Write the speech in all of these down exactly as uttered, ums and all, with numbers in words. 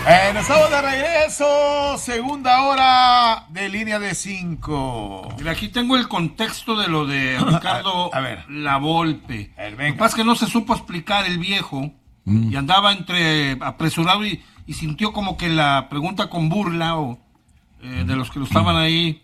Eh, estamos de regreso, segunda hora de línea de cinco. Mira, aquí tengo el contexto de lo de Ricardo a, a ver. Lavolpe. A ver, Lo que pasa es que no se supo explicar el viejo mm. y andaba entre apresurado y, y sintió como que la pregunta con burla o eh, de los que lo estaban ahí.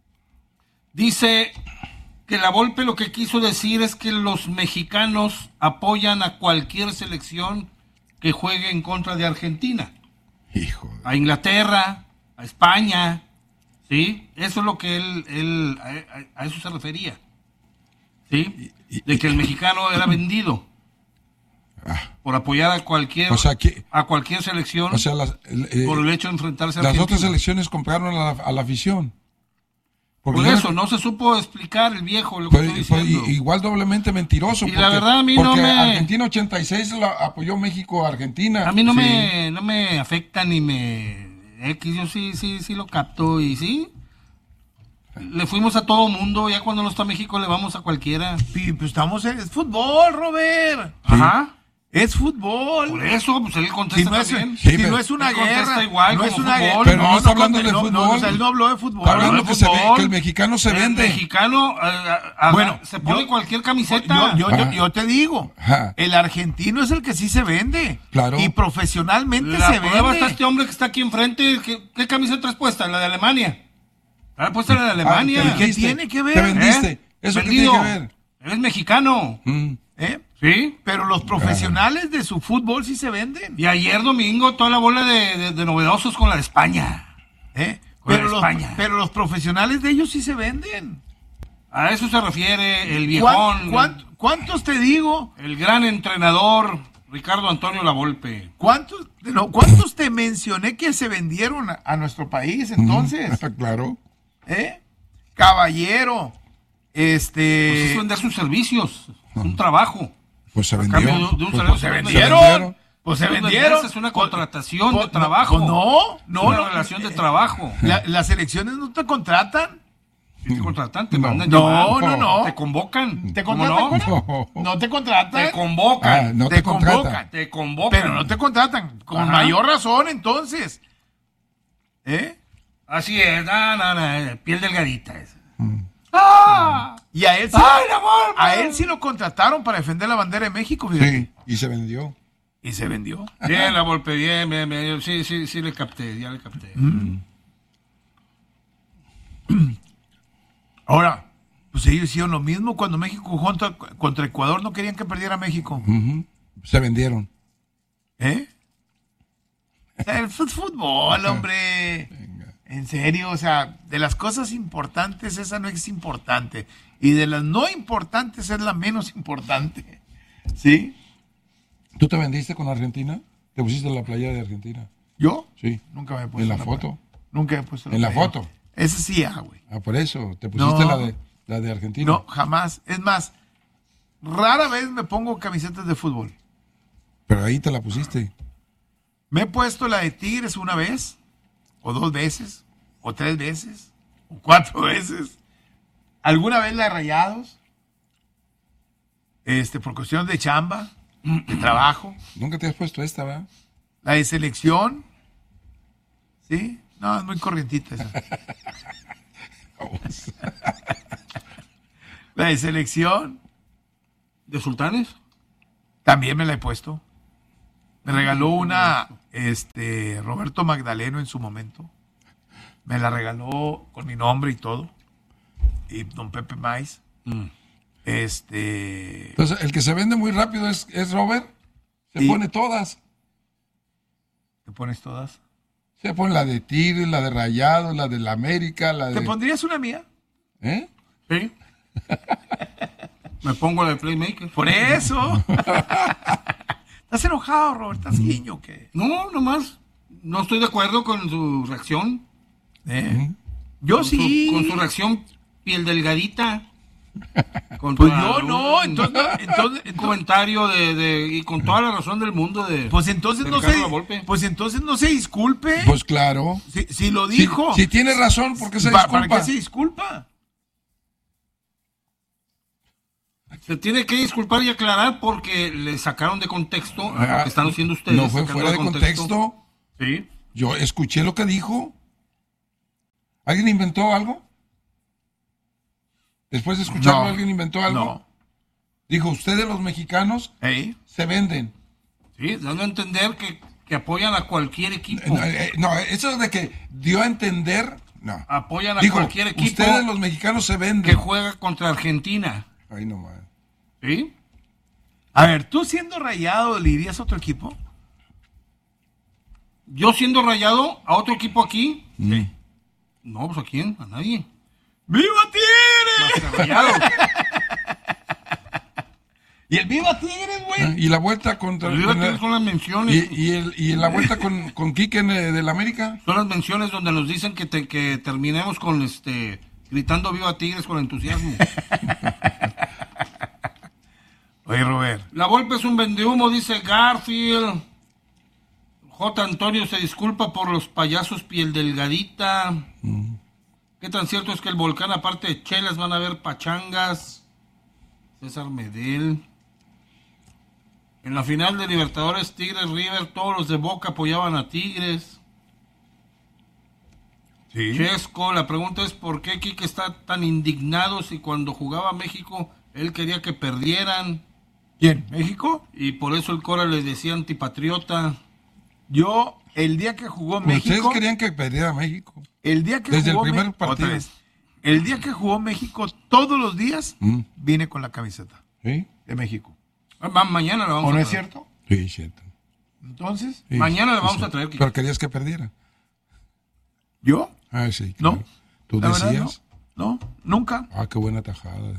Dice que Lavolpe lo que quiso decir es que los mexicanos apoyan a cualquier selección que juegue en contra de Argentina. Hijo. A Inglaterra, a España, ¿sí? Eso es lo que él, él a, a eso se refería, ¿sí? De que el mexicano era vendido ah. por apoyar a cualquier, o sea, que, a cualquier selección, o sea, las, eh, por el hecho de enfrentarse a las Argentina. otras selecciones compraron a la, a la afición. Porque por eso, no se supo explicar el viejo lo que pues, estoy diciendo. Pues, igual doblemente mentiroso. Y porque, la verdad a mí porque no me... Argentina ochenta y seis la apoyó México a Argentina. A mí no, sí. me, no me afecta ni me... X, yo sí, sí, sí lo capto y sí. Le fuimos a todo mundo, ya cuando no está México le vamos a cualquiera. Sí, pues estamos en... Es fútbol, Robert. Sí. Ajá. Es fútbol. Por eso, pues él contesta si no es, también. Si sí, no es una guerra, igual no es una fútbol. Pero no, no está no, hablando no, de no, fútbol. No, o sea, él no habló de fútbol. Está hablando que, se ve, que el mexicano se el vende. El mexicano a, a, bueno, se pone yo, cualquier camiseta. Yo, yo, yo, yo te digo, Ajá. el argentino es el que sí se vende. Claro. Y profesionalmente La se prueba vende. está este hombre que está aquí enfrente. ¿Qué, qué camiseta traes puesta? ¿La de Alemania? ¿La puesta la de Alemania? Ah, ¿Qué tiene que ver? Te vendiste. ¿Eh? ¿Eso Vendido. qué tiene que ver? Eres mexicano. Mm. ¿Eh? ¿Sí? Pero los profesionales de su fútbol sí se venden. Y ayer domingo toda la bola de, de, de novedosos con la de España. ¿Eh? Con Pero, la de los, España. pero los profesionales de ellos sí se venden. A eso se refiere el viejón. ¿Cuán, cuán, ¿Cuántos te digo? El gran entrenador Ricardo Antonio Lavolpe. ¿Cuántos, no, ¿cuántos te mencioné que se vendieron a, a nuestro país entonces? Mm, claro. ¿Eh? Caballero. Este. Pues es vender sus servicios. Es un trabajo. Pues se A vendió. cambio de- de un Pues, salario pues, se se vendieron. vendieron. Pues se Pues vendieron. venderse es una contratación Pues, de trabajo. No, no, una no. relación de trabajo. La- las elecciones no te contratan. Si te contratan, te No. mandan No, llamar, no, no. Te convocan. ¿Te ¿Cómo contratan? no? Cora? No te contratan. Te convocan. Ah, no te, Te contratan. convocan. Te convocan. Pero no te contratan. Con Ajá. mayor razón, entonces. ¿Eh? Así es. No, no, no. Piel delgadita. Esa. Mm. ¡Ah! Y a él, sí, ¡Ay, la amor! a él sí lo contrataron para defender la bandera de México, fíjate. Sí, y se vendió. Y se vendió. Bien, la golpe, bien, bien, bien. Sí, sí, sí, le capté, ya le capté. Mm. Ahora, pues ellos hicieron lo mismo cuando México jugó contra, contra Ecuador, no querían que perdiera México. Uh-huh. Se vendieron. ¿Eh? El fut- fútbol, hombre. En serio, o sea, de las cosas importantes, esa no es importante. Y de las no importantes es la menos importante. ¿Sí? ¿Tú te vendiste con Argentina? ¿Te pusiste en la playa de Argentina? ¿Yo? Sí. Nunca me he puesto ¿En la una foto? playa. Nunca me he puesto ¿En la playa. foto? Esa sí, ah, güey. Ah, por eso. ¿Te pusiste No. la, de, la de Argentina? No, jamás. Es más, rara vez me pongo camisetas de fútbol. Pero ahí te la pusiste. Me he puesto la de Tigres una vez, o dos veces, o tres veces, o cuatro veces. ¿Alguna vez la de Rayados? Este, por cuestiones de chamba, de trabajo. Nunca te has puesto esta, ¿verdad? La de selección. ¿Sí? No, es muy corrientita esa. La de selección. ¿De Sultanes? También me la he puesto. Me regaló una, este, Roberto Magdaleno en su momento. Me la regaló con mi nombre y todo. Y don Pepe Maiz. Mm. Este. Entonces, el que se vende muy rápido es, es Robert. Se Y- pone todas. ¿Te pones todas? Se pone la de Tigres, la de Rayados, la de la América, la ¿Te de... pondrías una mía? ¿Eh? Sí. Me pongo la de Playmaker. Por eso. ¿Estás enojado, Robert? ¿Estás guiño o qué? No, nomás. No estoy de acuerdo con su reacción. ¿Eh? Yo Con sí. Su, con su reacción piel delgadita. Con Pues toda- yo no, un- entonces, no, entonces, un entonces- comentario de, de y con toda la razón del mundo de pues entonces de no Ricardo se, Lavolpe. pues entonces no se disculpe. Pues claro. si, si lo Si, dijo. si tiene razón, ¿por qué se Pa- disculpa? ¿Para qué se disculpa? Se tiene que disculpar y aclarar porque le sacaron de contexto a Ah, lo que están haciendo ustedes. no fue sacando fuera de contexto. Sí. Yo escuché lo que dijo. ¿Alguien inventó algo? Después de escucharlo, No, ¿alguien inventó algo? No. Dijo, ustedes los mexicanos ¿Eh? se venden. Sí, dando a entender que, que apoyan a cualquier equipo. No, eh, no, eso de que dio a entender, no. Apoyan a Dijo, cualquier equipo ustedes los mexicanos se venden. que juega contra Argentina. Ay, no más. ¿Sí? A ver, tú siendo Rayado, ¿le irías a otro equipo? Yo siendo Rayado a otro equipo aquí, Sí. no, pues ¿a quién? A nadie. ¡Viva Tigres! Más que Rayado. ¿Y el Viva Tigres, güey? Y la vuelta contra... Pero con la- tienes con las menciones. y, y, el, y la vuelta con, con Quique en, eh, del América. Son las menciones donde nos dicen que, te- que terminemos con este gritando Viva Tigres con entusiasmo. Oye, Robert. La Volpe es un vendehumo, dice Garfield. J. Antonio se disculpa por los payasos piel delgadita. ¿Qué tan cierto es que el volcán, aparte de chelas, van a haber pachangas? César Medel. En la final de Libertadores Tigres River, todos los de Boca apoyaban a Tigres. Sí. Chesco, la pregunta es ¿por qué Quique está tan indignado si cuando jugaba México él quería que perdieran? ¿Quién? ¿México? Y por eso el Cora le decía antipatriota. Yo, el día que jugó Ustedes México... querían que perdiera México. El día que Desde el jugó primer Me- partido. otra vez. El día que jugó México, todos los días, Mm. vine con la camiseta ¿Sí? de México. Ah, ma- mañana la vamos ¿O no a es traer. cierto? Sí, cierto. Entonces, Sí, Mañana la sí, vamos sí. a traer, Quique. Pero querías que perdiera. ¿yo? Ah, sí, No. claro. ¿Tú La verdad, decías? no. No, nunca. Ah, qué buena tajada.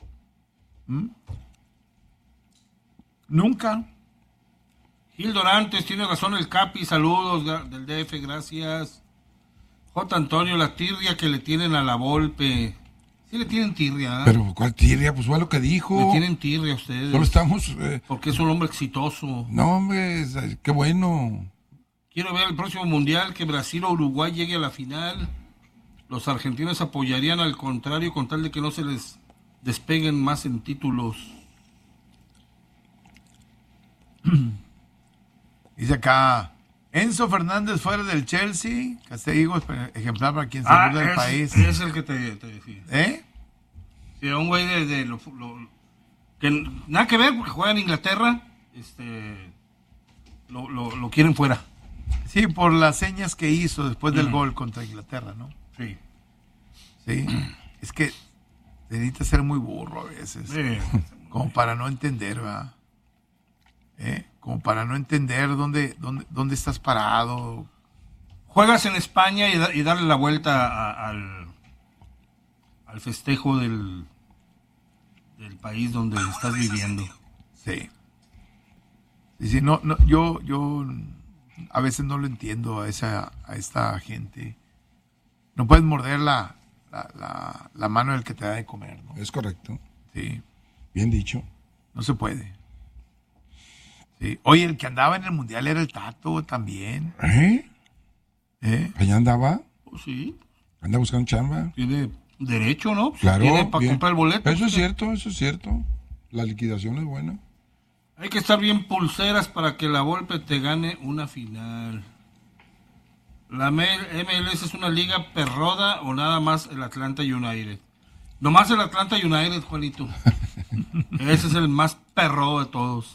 Nunca. Gil Dorantes, tiene razón el Capi, saludos ga- del D F, gracias. J. Antonio, la tirria que le tienen a la Volpe. Sí le tienen tirria, ¿eh? Pero, ¿cuál tirria? Pues fue lo que dijo. Le tienen tirria a ustedes. Solo estamos... eh, Porque es un hombre exitoso. no, hombre, es- eh, qué bueno. Quiero ver el próximo mundial que Brasil o Uruguay llegue a la final. Los argentinos apoyarían al contrario con tal de que no se les despeguen más en títulos. Dice acá, Enzo Fernández fuera del Chelsea, castigo ejemplar para quien se Ah, burla del es, país. es el que te, te decía. ¿Eh? Sí, un güey de, de lo, lo- que n- nada que ver porque juega en Inglaterra, este lo, lo, lo quieren fuera. Sí, por las señas que hizo después del gol contra Inglaterra, ¿no? Sí. Sí. Es que necesita ser muy burro a veces. Sí. Como para no entender, ¿verdad? ¿Eh? Como para no entender dónde, dónde, dónde estás parado. Juegas en España y, da- y darle la vuelta a- al, al festejo del, del país donde estás viviendo. Sí. Sí, sí, no, no, yo, yo a veces no lo entiendo a esa, a esta gente. No puedes morder la, la, la, la mano del que te da de comer, ¿no? Es correcto. Sí, Bien dicho. no se puede. Sí. Oye, el que andaba en el mundial era el Tato también. ¿Eh? ¿Eh? Allá andaba. Pues sí, Anda buscando chamba. tiene derecho, ¿no? Pues Claro. tiene para bien. comprar el boleto. Eso es pues, cierto, eso es cierto. La liquidación es buena. Hay que estar bien pulseras para que la Volpe te gane una final. ¿La M L S es una liga perroda o nada más el Atlanta United? Nomás el Atlanta United, Juanito. Ese es el más perrodo de todos.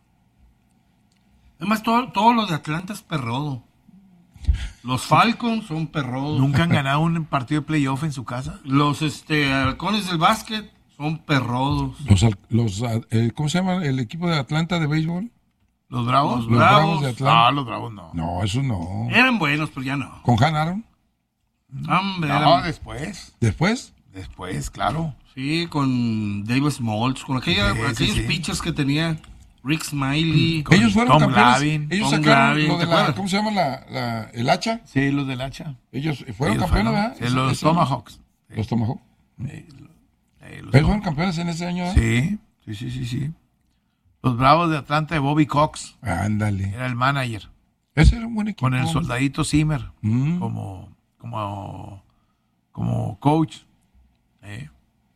Además, todo, todo lo de Atlanta es perrodo. Los Falcons son perrodos. ¿Nunca han ganado un partido de playoff en su casa? Los este, halcones del básquet son perrodos. Los, al- los, ah, eh, ¿Cómo se llama el equipo de Atlanta de béisbol? ¿Los Bravos? Los Los Bravos. Bravos de Atlanta. Ah, los Bravos no. No, eso no. Eran buenos, pero ya no. ¿Con Han Aaron? Hombre, No, eran- después. Después. Después, claro. Sí, con Davis Maltz, con aquella, Sí, sí, aquellos sí. pitchers que tenía Rick Smiley. Con Ellos fueron Tom campeones. Glavine. Ellos Tom sacaron Glavine, lo de ¿te la, acuerdas? ¿cómo se llama la, la- el hacha? Sí, los del hacha. Ellos fueron Ellos campeones, fueron, ¿verdad? sí, Ese- los ese- Tomahawks. Los Tomahawk. Eh, lo- eh, los Ellos Tom- fueron campeones en ese año, ¿verdad? Sí, sí, sí, sí, sí. Los Bravos de Atlanta de Bobby Cox. Ándale. Era el manager. Ese era un buen equipo. Con el soldadito Zimmer. Mm. Como, como, como coach. Eh.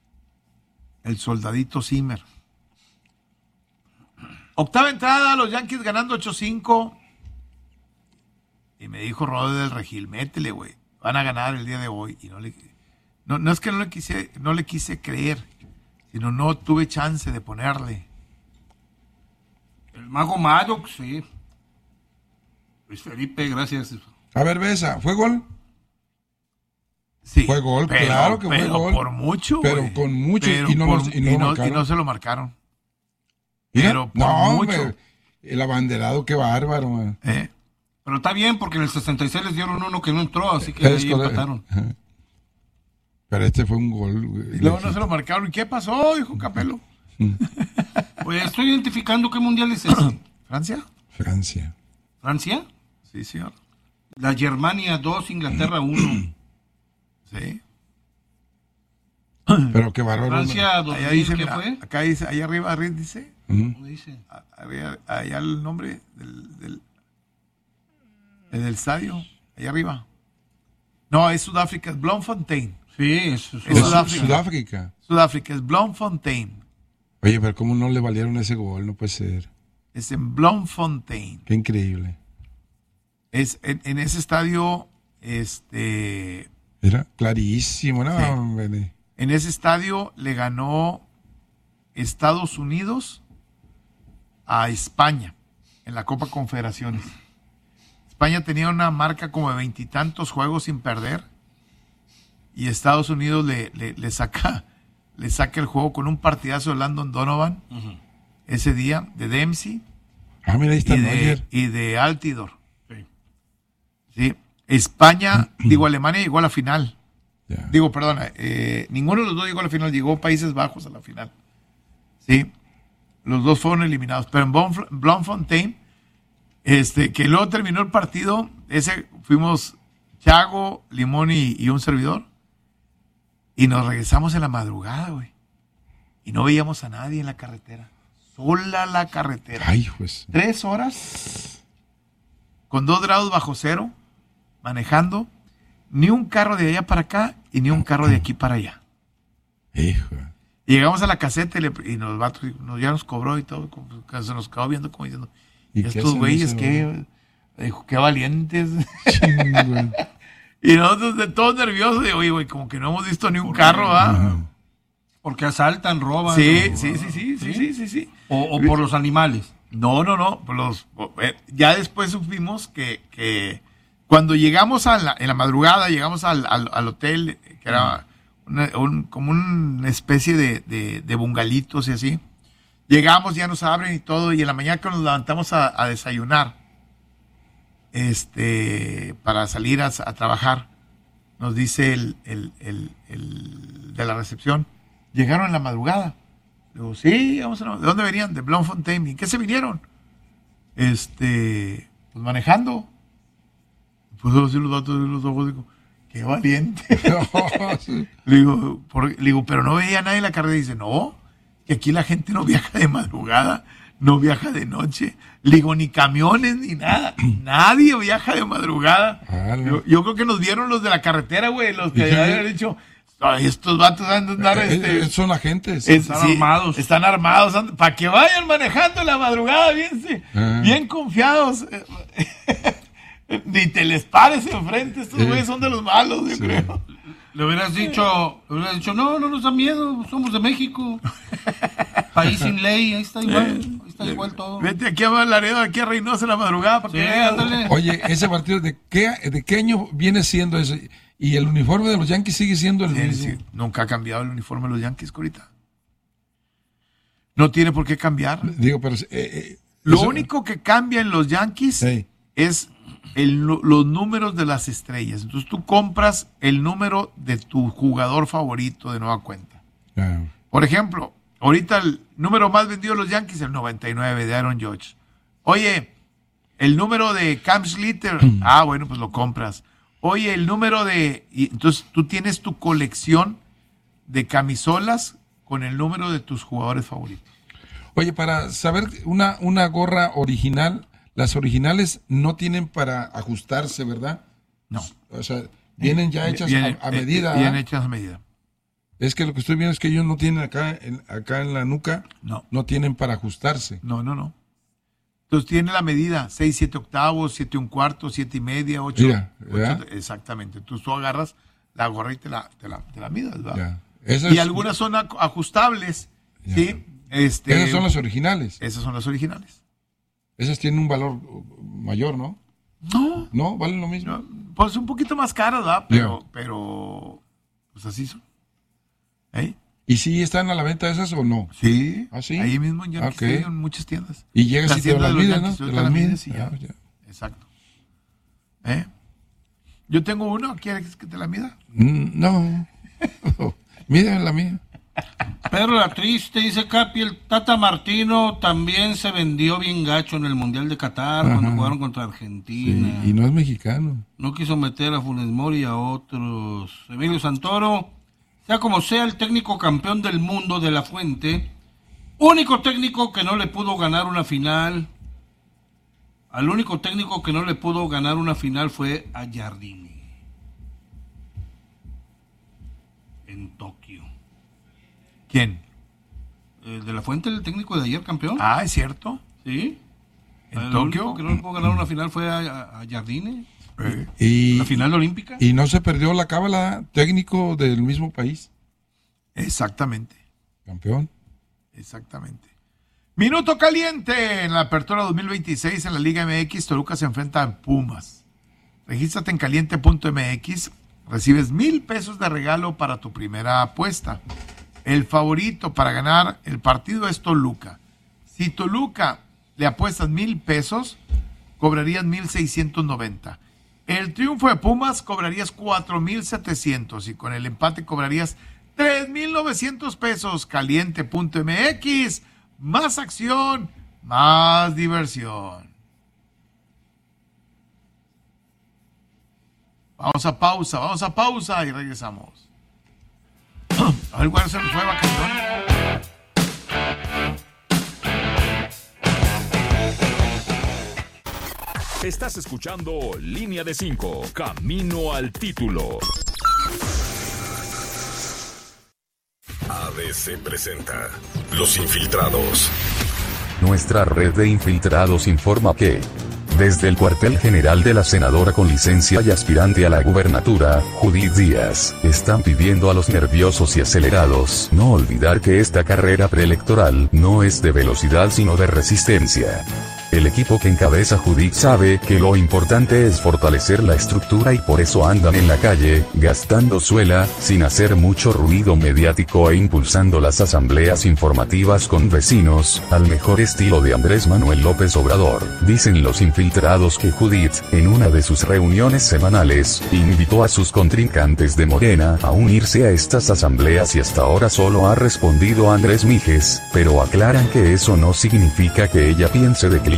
El soldadito Zimmer. Octava entrada, los Yankees ganando ocho cinco. dijo Rode del Regil, métele, güey. Van a ganar el día de hoy. Y no le, no, no es que no le quise, no le quise creer, sino no tuve chance de ponerle. El mago Maddox, sí. Luis Felipe, gracias. A ver, Besa, ¿fue gol? Sí, Fue gol, pero, claro que fue pero gol. por mucho, Pero güey. con mucho, Pero y no por- nos- y no y no- marcaron. y no se lo marcaron. Mira, Pero por no, mucho. hombre, el abanderado, qué bárbaro, man. ¿Eh? Pero está bien porque en el sesenta y seis les dieron uno que no entró, así que Es ahí correcto. empataron. Ajá. Pero este fue un gol, güey. Y luego no se lo marcaron. ¿Y qué pasó? Dijo Capelo. Pues estoy identificando qué mundial es ese. ¿Francia? Francia. ¿Francia? Sí, señor. La Germania dos, Inglaterra uno. Sí. Pero qué bárbaro. Francia Allá dos mil, dice, ¿qué mira, fue? acá dice, allá arriba, arriba dice, Ujú. ¿Cómo dice? a- arriba, allá el nombre del, del, el del estadio, allá arriba. No, es Sudáfrica, es Bloemfontein. Sí, eso es Es Es Sudáfrica. Sudáfrica. Sudáfrica, es Bloemfontein. Oye, pero ¿cómo no le valieron ese gol? No puede ser. Es en Bloemfontein. Qué increíble. Es en, en ese estadio, este, Era clarísimo, ¿no? Sí. hombre? en ese estadio le ganó Estados Unidos a España en la Copa Confederaciones. España tenía una marca como de veintitantos juegos sin perder y Estados Unidos le, le, le saca le saca el juego con un partidazo de Landon Donovan Ujú. ese día, de Dempsey Ah, mira, ahí está y de, Neuer. y de Altidor. Sí. ¿Sí? España, digo, Alemania llegó a la final. Ya. Digo, perdona, eh, ninguno de los dos llegó a la final, llegó Países Bajos a la final. Sí, los dos fueron eliminados. Pero en Blomf- Bloemfontein, este, que luego terminó el partido, ese fuimos Thiago, Limón y, y un servidor, y nos regresamos en la madrugada, güey. Y no veíamos a nadie en la carretera. Sola la carretera. Ay, pues. Tres horas con dos grados bajo cero, manejando, ni un carro de allá para acá y ni un carro de aquí para allá. Hijo. Y llegamos a la caseta y, le- y nos, vatos, nos ya nos cobró y todo, como que se nos quedó viendo como diciendo, ¿Y qué estos hacen güeyes ese que, dijo, qué valientes. Chingüey. Y nosotros de todos nerviosos, de, oye, güey, como que no hemos visto ni un carro, ¿ah? Ajá. Porque asaltan, roban. Sí, o- sí, sí, sí, sí, sí, sí, sí. O, o por los animales. No, no, no. Pues los, eh, ya después supimos que, que cuando llegamos a la, en la madrugada, llegamos al, al, al hotel, que era una, un, como una especie de, de, de bungalitos y así. Llegamos, ya nos abren y todo, y en la mañana que nos levantamos a, a desayunar, este, para salir a, a trabajar, nos dice el, el, el, el de la recepción, llegaron en la madrugada. Digo, sí, vamos a... ¿De dónde venían? De Bloemfontein. ¿Y qué se vinieron? Este, pues manejando. Pues así los datos de los ojos, digo, qué valiente. No, sí. Le digo, por- le digo, pero no veía a nadie en la carretera. Dice, no, que aquí la gente no viaja de madrugada, no viaja de noche. Le digo, ni camiones, ni nada. Nadie viaja de madrugada. Ah, no. yo, yo creo que nos vieron los de la carretera, güey, los que ¿Y qué? habían dicho, "Ay, estos vatos han de andar, Eh, este, eh, son agentes. es- Están armados. Están armados, para que vayan manejando en la madrugada, bien, sí, Ah. bien confiados. Ni te les pares enfrente, estos Sí. güeyes son de los malos, yo Sí. creo. Le hubieras dicho, le hubieras dicho, no, no nos da miedo, somos de México. País sin ley, ahí está igual, ahí está igual todo. Vete aquí a Laredo, aquí a Reynosa en la madrugada, para Sí, que veas. ándale. Oye, ese partido, ¿de qué, ¿de qué año viene siendo eso? ¿Y el uniforme de los Yankees sigue siendo el Sí, mismo? sí, nunca ha cambiado el uniforme de los Yankees, ahorita. No tiene por qué cambiar. Digo, pero... eh, eh, Lo eso- único que cambia en los Yankees Sí. es el nu- los números de las estrellas. Entonces tú compras el número de tu jugador favorito de nueva cuenta. Ah, Por ejemplo, ahorita el número más vendido de los Yankees es el noventa y nueve de Aaron Judge. Oye, el número de Cam Schlitter, ah, bueno, pues lo compras. Oye, el número de... y entonces tú tienes tu colección de camisolas con el número de tus jugadores favoritos. Oye, para saber una, una gorra original, las originales no tienen para ajustarse, ¿verdad? No. O sea, vienen ya hechas Vienen- a, a eh, medida. Vienen ¿ah? hechas a medida. Es que lo que estoy viendo es que ellos no tienen acá en, acá en la nuca, No. no tienen para ajustarse. No, no, no. Entonces tiene la medida, seis, siete octavos, siete un cuarto, siete y media, ocho. Mira, ocho exactamente. Entonces tú agarras la gorra y te la, te la, te la midas, ¿verdad? Y es, algunas son ajustables, ya. ¿Sí? Este, esas son las originales. Esas son las originales. Esas tienen un valor mayor, ¿no? No. ¿No? ¿Valen lo mismo? No, pues un poquito más caras, ¿verdad? Pero, yeah. pero, pues así son. ¿Eh? ¿Y si están a la venta esas o no? Sí. ¿Ah, sí? Ahí mismo en Yankee okay. Stadium, en muchas tiendas. Y llegas y te las mides, ¿no? Te las mides y ya. Ah, ya. Exacto. ¿Eh? Yo tengo uno, ¿quieres que te la mida? Mm, no. Mídeme la mía. Pero la triste, dice Capi, el Tata Martino también se vendió bien gacho en el Mundial de Qatar. Ajá. Cuando jugaron contra Argentina. Sí, y no es mexicano. No quiso meter a Funes Mori y a otros. Emilio Santoro, sea como sea el técnico campeón del mundo de La Fuente, único técnico que no le pudo ganar una final, al único técnico que no le pudo ganar una final fue a Jardine en Tokio. ¿Quién? El de La Fuente, el técnico de ayer, campeón. Ah, ¿es cierto? Sí. ¿En el Tokio? único que no le pudo ganar una final fue a, a, a Jardine. Eh. Y, la final olímpica. Y no se perdió la cábala, técnico del mismo país. Exactamente. Campeón. Exactamente. Minuto caliente en la apertura dos mil veintiséis en la Liga M X. Toluca se enfrenta a Pumas. Regístrate en caliente punto m x. Recibes mil pesos de regalo para tu primera apuesta. El favorito para ganar el partido es Toluca. Si Toluca le apuestas mil pesos, cobrarías mil seiscientos noventa. El triunfo de Pumas cobrarías cuatro mil setecientos y con el empate cobrarías tres mil novecientos pesos. Caliente punto m x. Más acción, más diversión. Vamos a pausa, vamos a pausa y regresamos. A ver, ¿cuál se nos fue, Bacandón? Estás escuchando Línea de cinco, Camino al Título. A D C presenta Los Infiltrados. Nuestra red de infiltrados informa que desde el cuartel general de la senadora con licencia y aspirante a la gubernatura, Judith Díaz, están pidiendo a los nerviosos y acelerados no olvidar que esta carrera preelectoral no es de velocidad sino de resistencia. El equipo que encabeza Judith sabe que lo importante es fortalecer la estructura y por eso andan en la calle, gastando suela, sin hacer mucho ruido mediático e impulsando las asambleas informativas con vecinos, al mejor estilo de Andrés Manuel López Obrador. Dicen los infiltrados que Judith, en una de sus reuniones semanales, invitó a sus contrincantes de Morena a unirse a estas asambleas y hasta ahora solo ha respondido Andrés Mijes, pero aclaran que eso no significa que ella piense declinar